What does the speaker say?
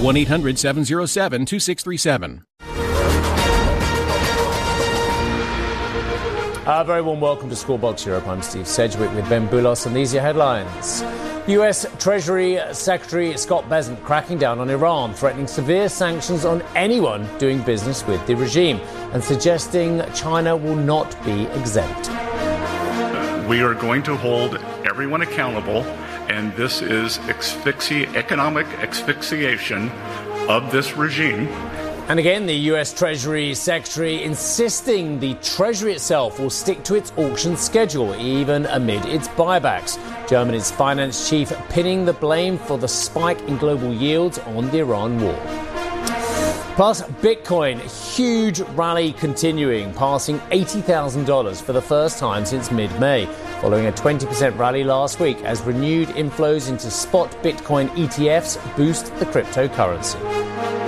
1-800-707-2637. A very warm welcome to Scorebox Europe. I'm Steve Sedgwick with Ben Boulos, and these are your headlines. US Treasury Secretary Scott Bessent cracking down on Iran, threatening severe sanctions on anyone doing business with the regime and suggesting China will not be exempt. We are going to hold everyone accountable, and this is economic asphyxiation of this regime. And again, the US Treasury Secretary insisting the Treasury itself will stick to its auction schedule, even amid its buybacks. Germany's finance chief pinning the blame for the spike in global yields on the Iran war. Plus, Bitcoin, huge rally continuing, passing $80,000 for the first time since mid-May, following a 20% rally last week as renewed inflows into spot Bitcoin ETFs boost the cryptocurrency.